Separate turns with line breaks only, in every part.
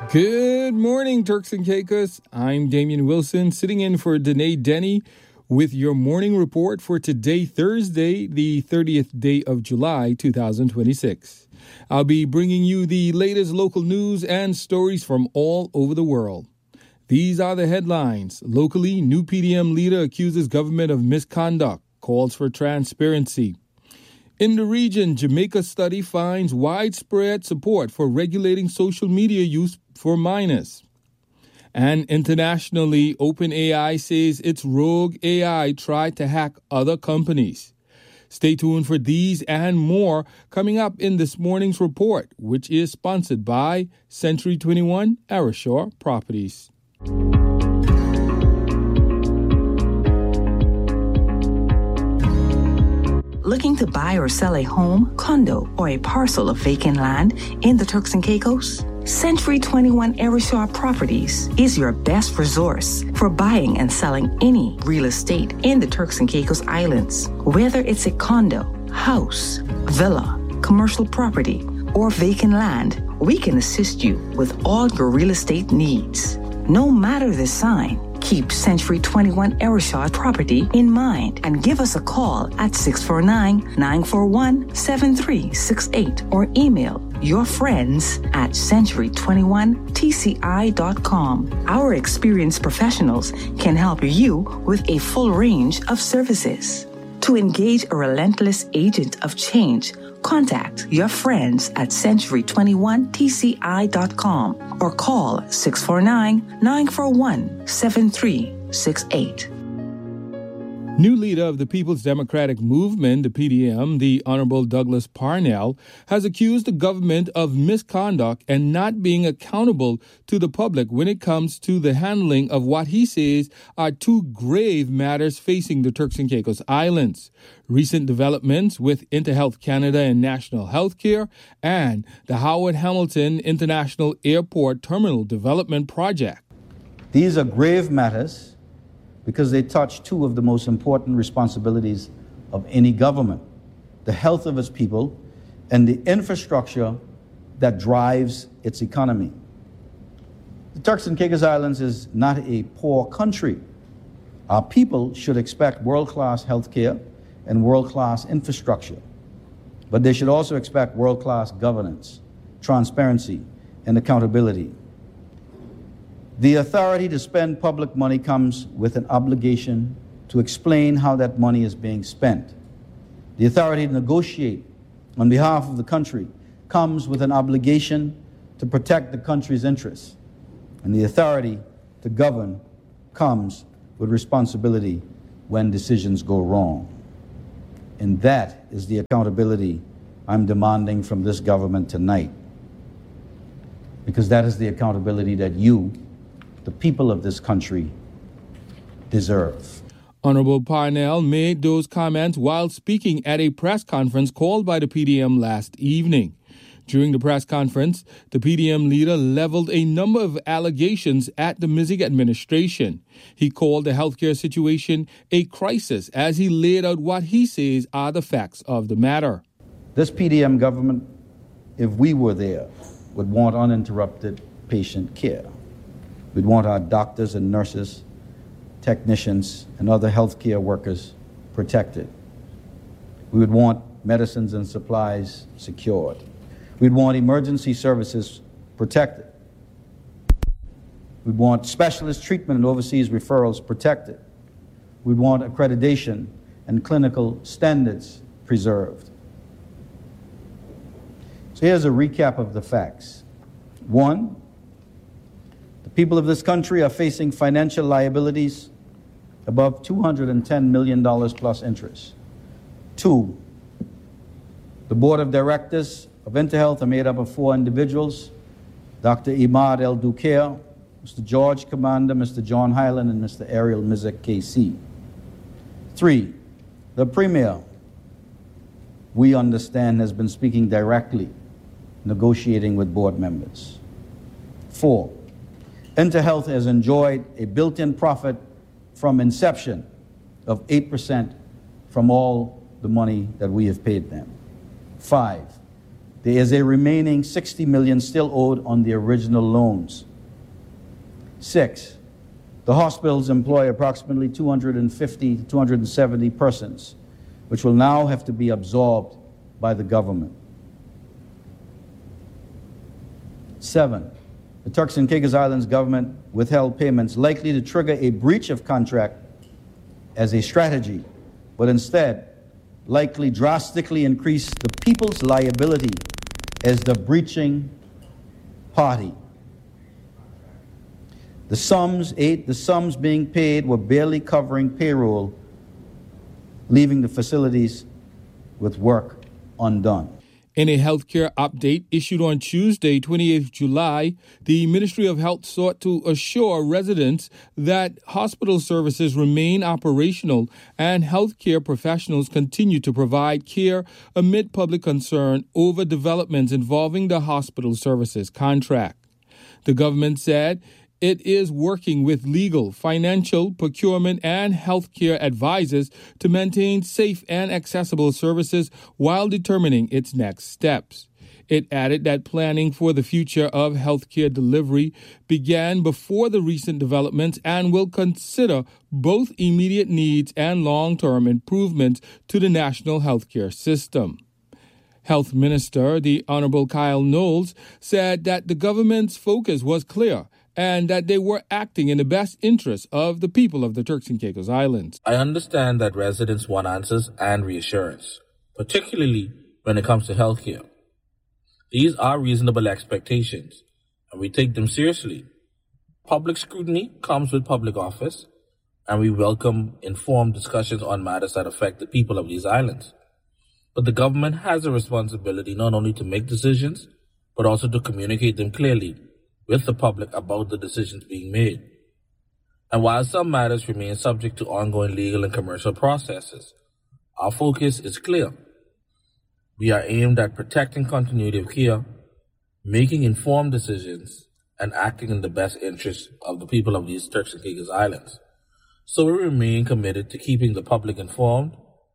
Good morning, Turks and Caicos. I'm Damian Wilson, sitting in for Danae Denny with your morning report for today, Thursday, the 30th day of July, 2026. I'll be bringing you the latest local news and stories from all over the world. These are the headlines. Locally, new PDM leader accuses government of misconduct, calls for transparency. In the region, Jamaica study finds widespread support for regulating social media use for minors. And internationally, OpenAI says its rogue AI tried to hack other companies. Stay tuned for these and more coming up in this morning's report, which is sponsored by Century 21 Arashore Properties.
Looking to buy or sell a home, condo, or a parcel of vacant land in the Turks and Caicos? Century 21 Arashore Properties is your best resource for buying and selling any real estate in the Turks and Caicos Islands. Whether it's a condo, house, villa, commercial property, or vacant land, we can assist you with all your real estate needs. No matter the sign, keep Century 21 Arashore Property in mind and give us a call at 649-941-7368 or email your friends at century21tci.com. Our experienced professionals can help you with a full range of services. To engage a relentless agent of change, contact your friends at century21tci.com or call 649-941-7368.
New leader of the People's Democratic Movement, the PDM, the Honorable Douglas Parnell, has accused the government of misconduct and not being accountable to the public when it comes to the handling of what he says are two grave matters facing the Turks and Caicos Islands. Recent developments with InterHealth Canada and National Healthcare and the Howard Hamilton International Airport Terminal Development Project.
These are grave matters because they touch two of the most important responsibilities of any government: the health of its people and the infrastructure that drives its economy. The Turks and Caicos Islands is not a poor country. Our people should expect world-class healthcare and world-class infrastructure, but they should also expect world-class governance, transparency, and accountability. The authority to spend public money comes with an obligation to explain how that money is being spent. The authority to negotiate on behalf of the country comes with an obligation to protect the country's interests. And the authority to govern comes with responsibility when decisions go wrong. And that is the accountability I'm demanding from this government tonight. Because that is the accountability that you, the people of this country, deserve.
Honorable Parnell made those comments while speaking at a press conference called by the PDM last evening. During the press conference, the PDM leader leveled a number of allegations at the Mizig administration. He called the healthcare situation a crisis as he laid out what he says are the facts of the matter.
This PDM government, if we were there, would want uninterrupted patient care. We'd want our doctors and nurses, technicians, and other healthcare workers protected. We would want medicines and supplies secured. We'd want emergency services protected. We'd want specialist treatment and overseas referrals protected. We'd want accreditation and clinical standards preserved. So here's a recap of the facts. 1, the people of this country are facing financial liabilities above $210 million plus interest. 2, the board of directors of InterHealth are made up of 4 individuals: Dr. Imad El Dukair, Mr. George Commander, Mr. John Hyland, and Mr. Ariel Mizek, KC. 3, the Premier, we understand, has been speaking directly, negotiating with board members. 4, InterHealth has enjoyed a built-in profit from inception of 8% from all the money that we have paid them. 5, There is a remaining $60 million still owed on the original loans. 6, the hospitals employ approximately 250 to 270 persons, which will now have to be absorbed by the government. 7, the Turks and Caicos Islands government withheld payments likely to trigger a breach of contract as a strategy, but instead likely drastically increase the people's liability as the breaching party. The sums being paid were barely covering payroll, leaving the facilities with work undone.
In a healthcare update issued on Tuesday, 28th July, the Ministry of Health sought to assure residents that hospital services remain operational and healthcare professionals continue to provide care amid public concern over developments involving the hospital services contract. The government said it is working with legal, financial, procurement, and healthcare advisors to maintain safe and accessible services while determining its next steps. It added that planning for the future of healthcare delivery began before the recent developments and will consider both immediate needs and long-term improvements to the national healthcare system. Health Minister, the Honorable Kyle Knowles, said that the government's focus was clear and that they were acting in the best interest of the people of the Turks and Caicos Islands.
I understand that residents want answers and reassurance, particularly when it comes to healthcare. These are reasonable expectations, and we take them seriously. Public scrutiny comes with public office, and we welcome informed discussions on matters that affect the people of these islands. But the government has a responsibility not only to make decisions, but also to communicate them clearly with the public about the decisions being made. And while some matters remain subject to ongoing legal and commercial processes, our focus is clear. We are aimed at protecting continuity of care, making informed decisions, and acting in the best interest of the people of these Turks and Caicos Islands. So we remain committed to keeping the public informed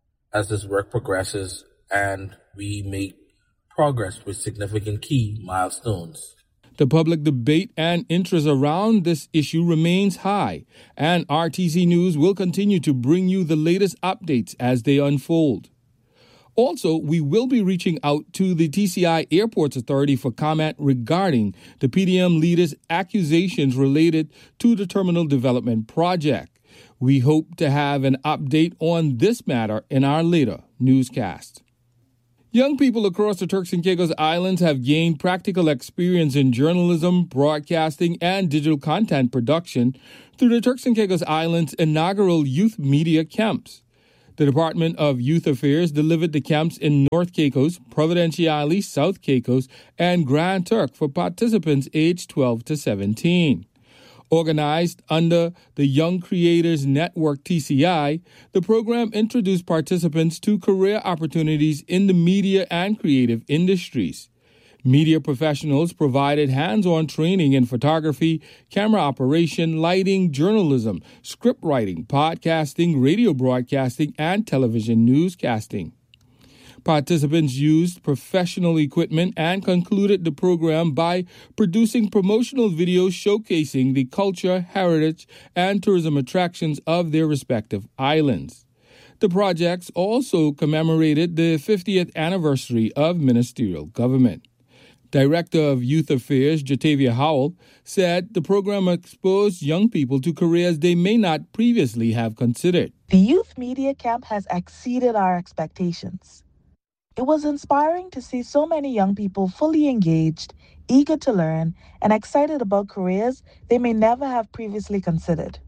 as this work progresses and we make progress with significant key milestones.
The public debate and interest around this issue remains high, and RTC News will continue to bring you the latest updates as they unfold. Also, we will be reaching out to the TCI Airports Authority for comment regarding the PDM leader's accusations related to the terminal development project. We hope to have an update on this matter in our later newscast. Young people across the Turks and Caicos Islands have gained practical experience in journalism, broadcasting, and digital content production through the Turks and Caicos Islands' inaugural youth media camps. The Department of Youth Affairs delivered the camps in North Caicos, Providenciales, South Caicos, and Grand Turk for participants aged 12 to 17. Organized under the Young Creators Network TCI, the program introduced participants to career opportunities in the media and creative industries. Media professionals provided hands-on training in photography, camera operation, lighting, journalism, script writing, podcasting, radio broadcasting, and television newscasting. Participants used professional equipment and concluded the program by producing promotional videos showcasing the culture, heritage, and tourism attractions of their respective islands. The projects also commemorated the 50th anniversary of ministerial government. Director of Youth Affairs, Jatavia Howell, said the program exposed young people to careers they may not previously have considered.
The Youth Media Camp has exceeded our expectations. It was inspiring to see so many young people fully engaged, eager to learn, and excited about careers they may never have previously considered.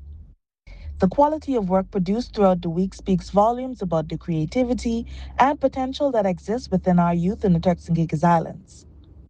The quality of work produced throughout the week speaks volumes about the creativity and potential that exists within our youth in the Turks and Caicos Islands.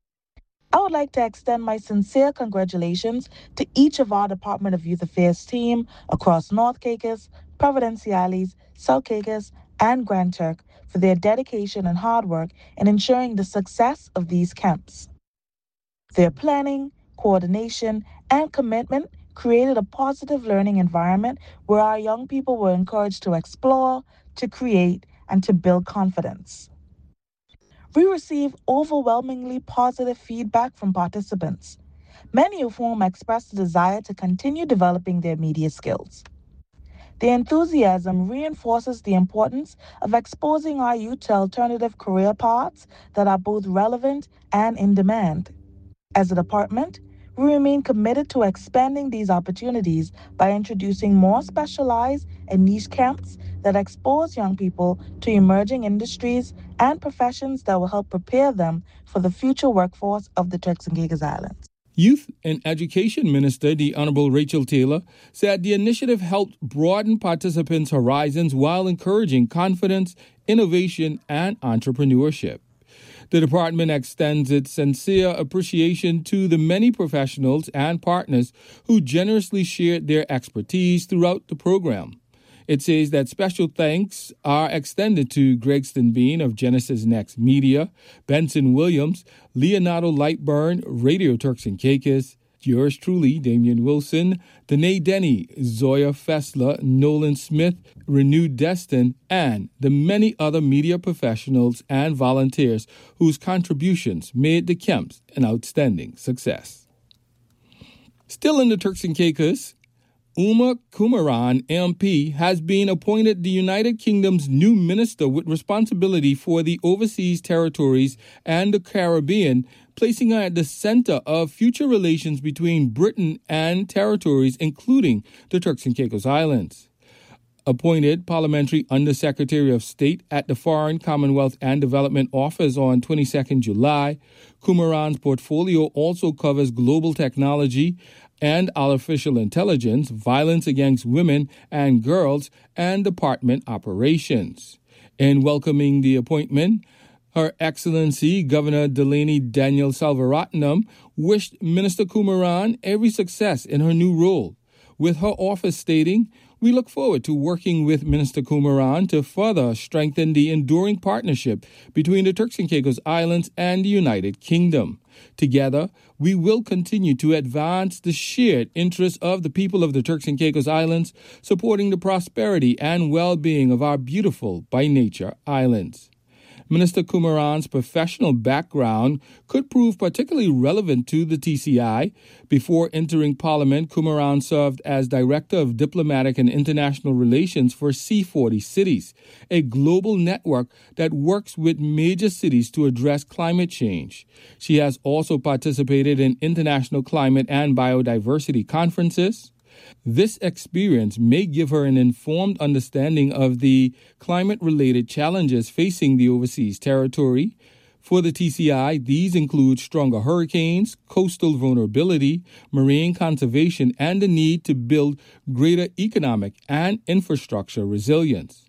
I would like to extend my sincere congratulations to each of our Department of Youth Affairs team across North Caicos, Providenciales, South Caicos, and Grand Turk for their dedication and hard work in ensuring the success of these camps. Their planning, coordination, and commitment created a positive learning environment where our young people were encouraged to explore, to create, and to build confidence. We receive overwhelmingly positive feedback from participants, many of whom expressed a desire to continue developing their media skills. The enthusiasm reinforces the importance of exposing our youth to alternative career paths that are both relevant and in demand. As a department, we remain committed to expanding these opportunities by introducing more specialized and niche camps that expose young people to emerging industries and professions that will help prepare them for the future workforce of the Turks and Caicos Islands.
Youth and Education Minister, the Honorable Rachel Taylor, said the initiative helped broaden participants' horizons while encouraging confidence, innovation, and entrepreneurship. The department extends its sincere appreciation to the many professionals and partners who generously shared their expertise throughout the program. It says that special thanks are extended to Gregston Bean of Genesis Next Media, Benson Williams, Leonardo Lightburn, Radio Turks and Caicos, yours truly, Damian Wilson, Danae Denny, Zoya Fessler, Nolan Smith, Renewed Destin, and the many other media professionals and volunteers whose contributions made the camps an outstanding success. Still in the Turks and Caicos, Uma Kumaran, MP, has been appointed the United Kingdom's new minister with responsibility for the overseas territories and the Caribbean, placing her at the center of future relations between Britain and territories, including the Turks and Caicos Islands. Appointed Parliamentary Undersecretary of State at the Foreign, Commonwealth and Development Office on 22nd July, Kumaran's portfolio also covers global technology and artificial intelligence, violence against women and girls, and department operations. In welcoming the appointment, Her Excellency Governor Delaney Daniel Salvaratnam wished Minister Kumaran every success in her new role, with her office stating, "We look forward to working with Minister Kumaran to further strengthen the enduring partnership between the Turks and Caicos Islands and the United Kingdom. Together, we will continue to advance the shared interests of the people of the Turks and Caicos Islands, supporting the prosperity and well-being of our beautiful, by nature, islands." Minister Kumaran's professional background could prove particularly relevant to the TCI. Before entering Parliament, Kumaran served as Director of Diplomatic and International Relations for C40 Cities, a global network that works with major cities to address climate change. She has also participated in international climate and biodiversity conferences. This experience may give her an informed understanding of the climate-related challenges facing the overseas territory. For the TCI, these include stronger hurricanes, coastal vulnerability, marine conservation, and the need to build greater economic and infrastructure resilience.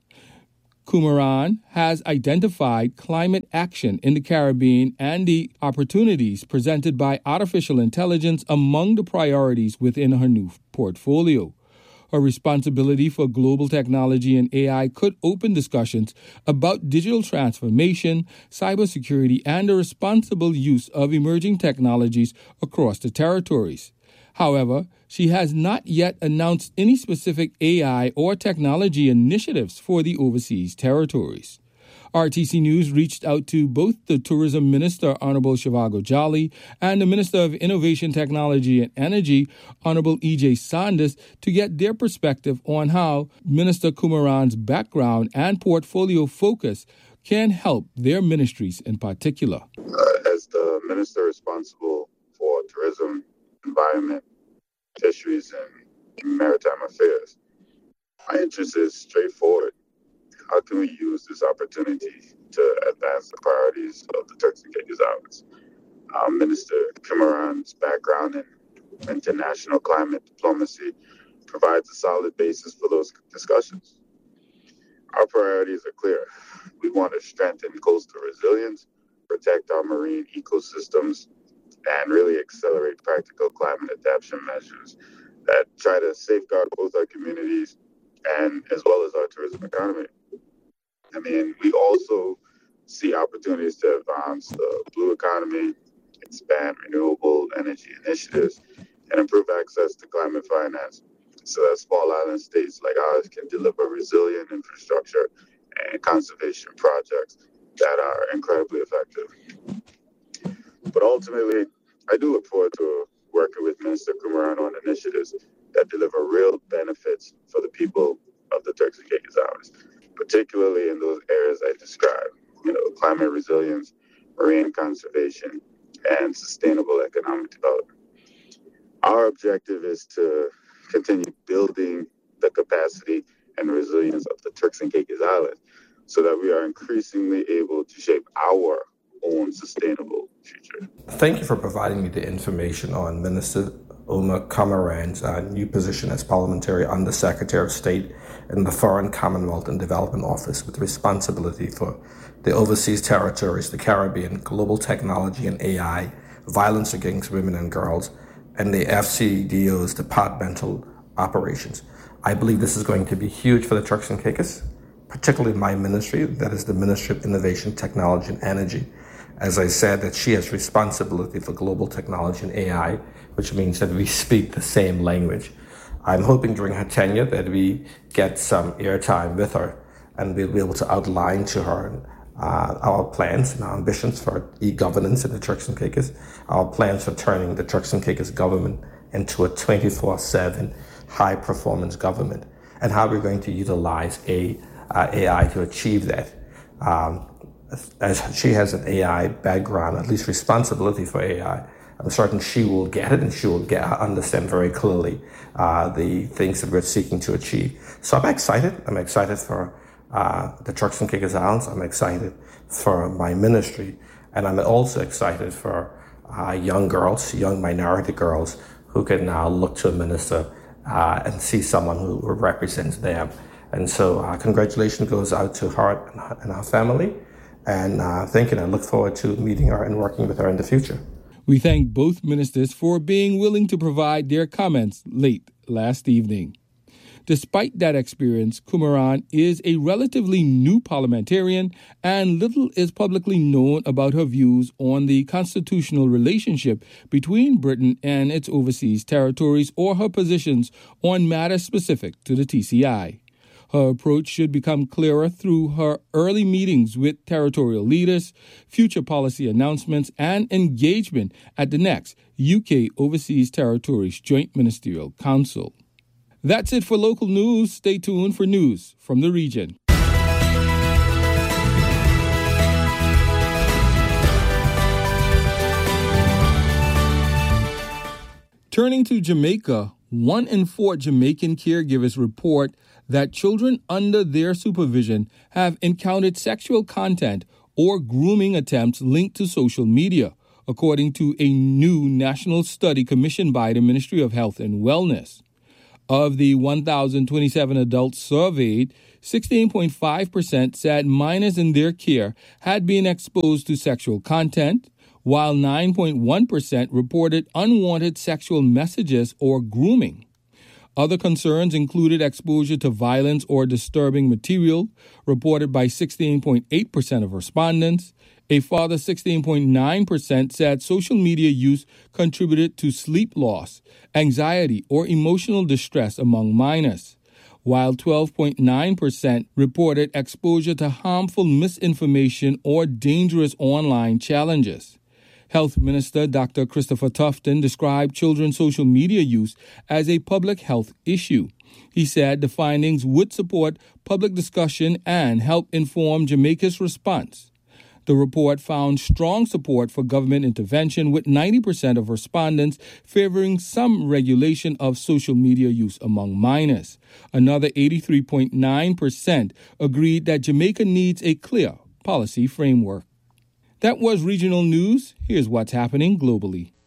Kumaran has identified climate action in the Caribbean and the opportunities presented by artificial intelligence among the priorities within her new portfolio. Her responsibility for global technology and AI could open discussions about digital transformation, cybersecurity, and the responsible use of emerging technologies across the territories. However, she has not yet announced any specific AI or technology initiatives for the overseas territories. RTC News reached out to both the Tourism Minister, Honorable Shivago Jolly, and the Minister of Innovation, Technology, and Energy, Honorable E.J. Sanders, to get their perspective on how Minister Kumaran's background and portfolio focus can help their ministries in particular.
As the minister responsible for tourism, environment, fisheries, and maritime affairs, my interest is straightforward. How can we use this opportunity to advance the priorities of the Turks and Caicos Islands? Minister Kumaran's background in international climate diplomacy provides a solid basis for those discussions. Our priorities are clear. We want to strengthen coastal resilience, protect our marine ecosystems, and really accelerate practical climate adaptation measures that try to safeguard both our communities and as well as our tourism economy. I mean, we also see opportunities to advance the blue economy, expand renewable energy initiatives, and improve access to climate finance so that small island states like ours can deliver resilient infrastructure and conservation projects that are incredibly effective. But ultimately, I do look forward to working with Minister Kumaran on initiatives that deliver real benefits for the people of the Turks and Caicos Islands, particularly in those areas I described, climate resilience, marine conservation, and sustainable economic development. Our objective is to continue building the capacity and resilience of the Turks and Caicos Islands so that we are increasingly able to shape our own sustainable future.
Thank you for providing me the information on Minister Omar Kamaran's new position as Parliamentary Undersecretary of State in the Foreign Commonwealth and Development Office with responsibility for the overseas territories, the Caribbean, global technology and AI, violence against women and girls, and the FCDO's departmental operations. I believe this is going to be huge for the Turks and Caicos, particularly my ministry, that is the Ministry of Innovation, Technology and Energy. As I said, that she has responsibility for global technology and AI, which means that we speak the same language. I'm hoping during her tenure that we get some airtime with her and we'll be able to outline to her our plans and our ambitions for e-governance in the Turks and Caicos, our plans for turning the Turks and Caicos government into a 24/7 high-performance government, and how we're going to utilize AI to achieve that. As she has an AI background, at least responsibility for AI, I'm certain she will get it and she will understand very clearly the things that we're seeking to achieve. So I'm excited. I'm excited for the Turks and Caicos Islands. I'm excited for my ministry. And I'm also excited for young girls, young minority girls who can now look to a minister and see someone who represents them. And so congratulations goes out to her and her family. And thank you. And I look forward to meeting her and working with her in the future.
We thank both ministers for being willing to provide their comments late last evening. Despite that experience, Kumaran is a relatively new parliamentarian, and little is publicly known about her views on the constitutional relationship between Britain and its overseas territories or her positions on matters specific to the TCI. Her approach should become clearer through her early meetings with territorial leaders, future policy announcements, and engagement at the next UK Overseas Territories Joint Ministerial Council. That's it for local news. Stay tuned for news from the region. Turning to Jamaica, 1 in 4 Jamaican caregivers report that children under their supervision have encountered sexual content or grooming attempts linked to social media, according to a new national study commissioned by the Ministry of Health and Wellness. Of the 1,027 adults surveyed, 16.5% said minors in their care had been exposed to sexual content, while 9.1% reported unwanted sexual messages or grooming. Other concerns included exposure to violence or disturbing material, reported by 16.8% of respondents. A further 16.9% said social media use contributed to sleep loss, anxiety, or emotional distress among minors, while 12.9% reported exposure to harmful misinformation or dangerous online challenges. Health Minister Dr. Christopher Tufton described children's social media use as a public health issue. He said the findings would support public discussion and help inform Jamaica's response. The report found strong support for government intervention, with 90% of respondents favoring some regulation of social media use among minors. Another 83.9% agreed that Jamaica needs a clear policy framework. That was regional news. Here's what's happening globally.